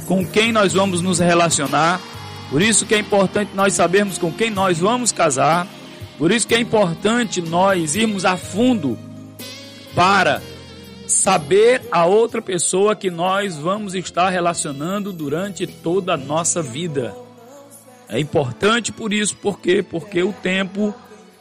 com quem nós vamos nos relacionar. Por isso que é importante nós sabermos com quem nós vamos casar. Por isso que é importante nós irmos a fundo para saber a outra pessoa que nós vamos estar relacionando durante toda a nossa vida. É importante por isso, porque o tempo,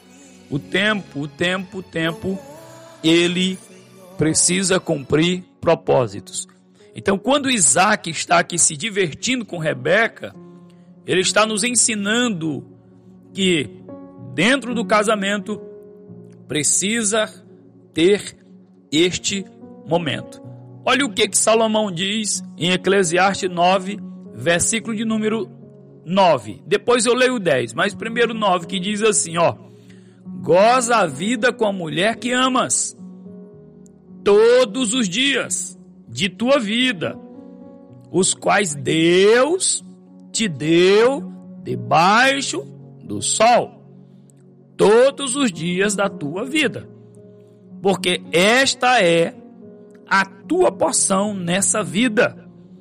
ele precisa cumprir propósitos. Então, quando Isaac está aqui se divertindo com Rebeca, ele está nos ensinando que dentro do casamento precisa ter este momento. Olha o que Salomão diz em Eclesiastes 9, versículo de número 9. Depois eu leio o 10, mas primeiro 9, que diz assim, ó: goza a vida com a mulher que amas todos os dias de tua vida, os quais Deus te deu debaixo do sol, todos os dias da tua vida, porque esta é a tua porção nessa vida.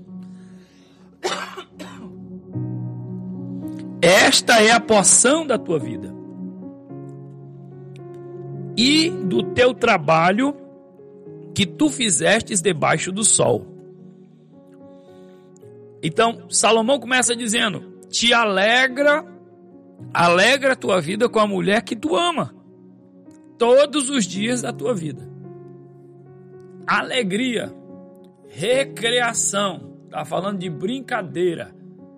Esta é a porção da tua vida e do teu trabalho que tu fizestes debaixo do sol. Então, Salomão começa dizendo: te alegra a tua vida com a mulher que tu ama, todos os dias da tua vida. Alegria, recreação, está falando de brincadeira.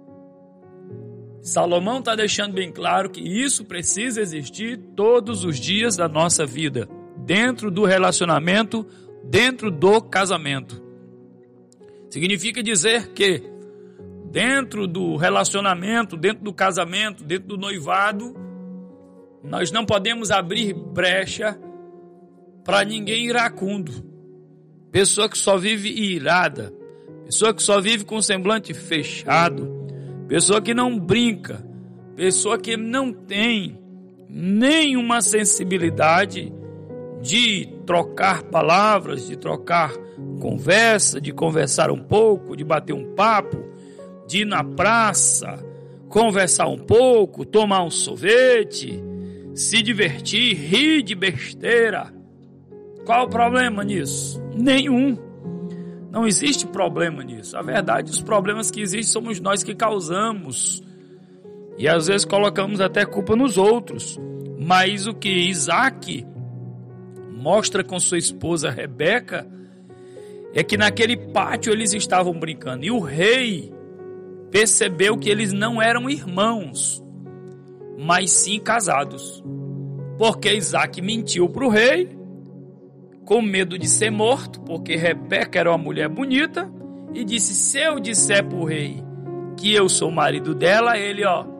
Salomão está deixando bem claro que isso precisa existir todos os dias da nossa vida, dentro do relacionamento, dentro do casamento. Significa dizer que dentro do relacionamento, dentro do casamento, dentro do noivado, nós não podemos abrir brecha para ninguém iracundo. Pessoa que só vive irada, pessoa que só vive com o semblante fechado, pessoa que não brinca, pessoa que não tem nenhuma sensibilidade de trocar palavras, de trocar conversa, de conversar um pouco, de bater um papo, de ir na praça, conversar um pouco, tomar um sorvete, se divertir, rir de besteira. Qual o problema nisso? Nenhum. Não existe problema nisso. A verdade, os problemas que existem somos nós que causamos. E às vezes colocamos até culpa nos outros. Mas o que Isaac mostra com sua esposa Rebeca é que naquele pátio eles estavam brincando. E o rei percebeu que eles não eram irmãos, mas sim casados. Porque Isaac mentiu para o rei, com medo de ser morto, porque Rebeca era uma mulher bonita, e disse: se eu disser para o rei que eu sou marido dela, ele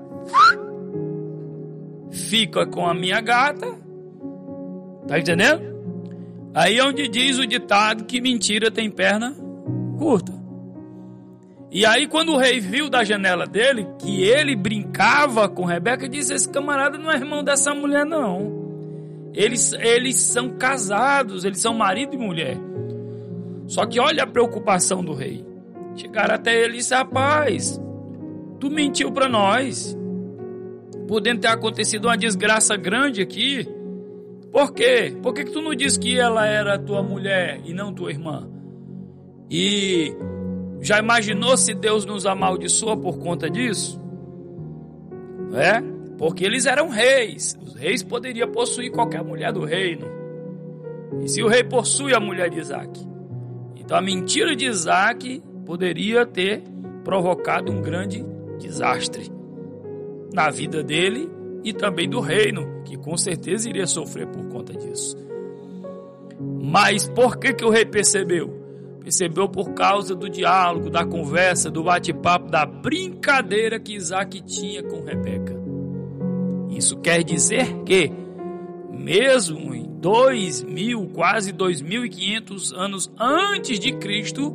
fica com a minha gata. Tá entendendo? Aí é onde diz o ditado que mentira tem perna curta. E aí quando o rei viu da janela dele que ele brincava com Rebeca, disse: esse camarada não é irmão dessa mulher não. Eles são casados, eles são marido e mulher. Só que olha a preocupação do rei. Chegaram até ele e disse: rapaz, tu mentiu para nós, podendo ter acontecido uma desgraça grande aqui. Por quê? Por que tu não disse que ela era tua mulher e não tua irmã? E já imaginou se Deus nos amaldiçoa por conta disso? É? Porque eles eram reis. Os reis poderiam possuir qualquer mulher do reino. E se o rei possui a mulher de Isaac, então a mentira de Isaac poderia ter provocado um grande desastre na vida dele e também do reino, que com certeza iria sofrer por conta disso. Mas por que o rei percebeu? Percebeu por causa do diálogo, da conversa, do bate-papo, da brincadeira que Isaac tinha com Rebeca. Isso quer dizer que, mesmo em 2000, quase 2.500 anos antes de Cristo,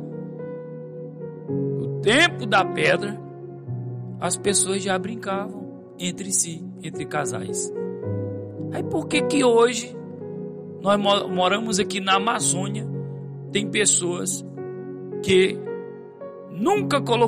no tempo da pedra, as pessoas já brincavam entre si, entre casais. Aí por que hoje nós moramos aqui na Amazônia, tem pessoas que nunca